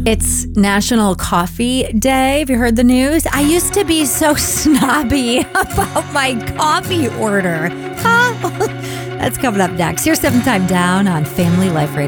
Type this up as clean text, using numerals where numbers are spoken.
It's National Coffee Day. Have you heard the news? I used to be so snobby about my coffee order. Huh? That's coming up next. Here's 7 Time Down on Family Life Radio.